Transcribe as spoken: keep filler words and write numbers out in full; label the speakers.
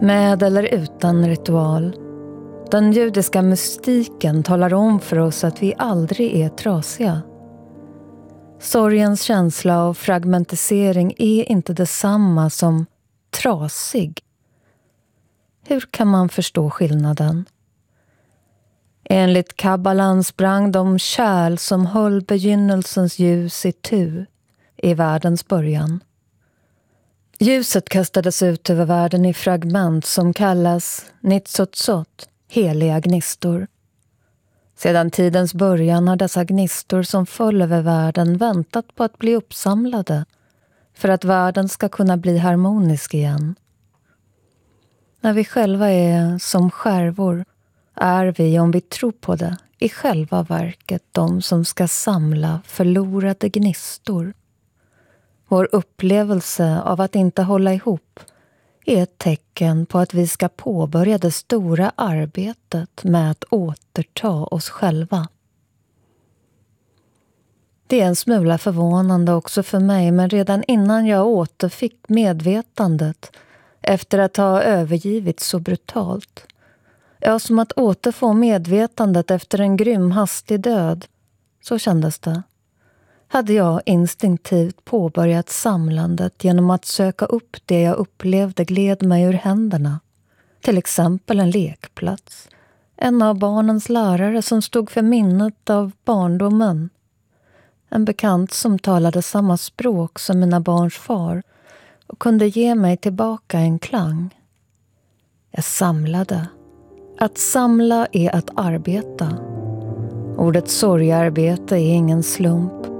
Speaker 1: Med eller utan ritual. Den judiska mystiken talar om för oss att vi aldrig är trasiga. Sorgens känsla av fragmentisering är inte detsamma som trasig. Hur kan man förstå skillnaden? Enligt kabbalan sprang de kärl som höll begynnelsens ljus i tu i världens början. Ljuset kastades ut över världen i fragment som kallas nitzotzot, heliga gnistor. Sedan tidens början har dessa gnistor som föll över världen väntat på att bli uppsamlade för att världen ska kunna bli harmonisk igen. När vi själva är som skärvor är vi, om vi tror på det, i själva verket de som ska samla förlorade gnistor. Vår upplevelse av att inte hålla ihop är ett tecken på att vi ska påbörja det stora arbetet med att återta oss själva. Det är en smula förvånande också för mig, men redan innan jag återfick medvetandet efter att ha övergivits så brutalt, ja, som att återfå medvetandet efter en grym hastig död, så kändes det, hade jag instinktivt påbörjat samlandet genom att söka upp det jag upplevde gled mig ur händerna. Till exempel en lekplats, en av barnens lärare som stod för minnet av barndomen, en bekant som talade samma språk som mina barns far och kunde ge mig tillbaka en klang. Jag samlade. Att samla är att arbeta. Ordet sorgarbete är ingen slump.